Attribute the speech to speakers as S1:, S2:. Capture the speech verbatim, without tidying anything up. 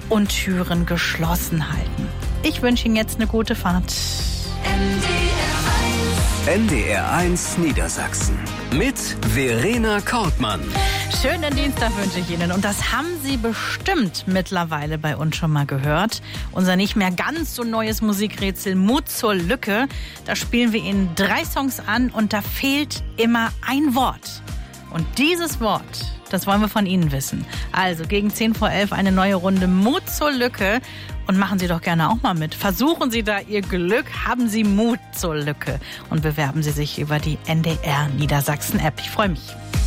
S1: und Türen geschlossen halten. Ich wünsche Ihnen jetzt eine gute Fahrt.
S2: N D R eins Niedersachsen mit Verena Kortmann.
S1: Schönen Dienstag wünsche ich Ihnen. Und das haben Sie bestimmt mittlerweile bei uns schon mal gehört. Unser nicht mehr ganz so neues Musikrätsel Mut zur Lücke. Da spielen wir Ihnen drei Songs an und da fehlt immer ein Wort. Und dieses Wort, das wollen wir von Ihnen wissen. Also gegen zehn vor elf eine neue Runde Mut zur Lücke. Und machen Sie doch gerne auch mal mit. Versuchen Sie da Ihr Glück, haben Sie Mut zur Lücke. Und bewerben Sie sich über die N D R Niedersachsen App. Ich freue mich.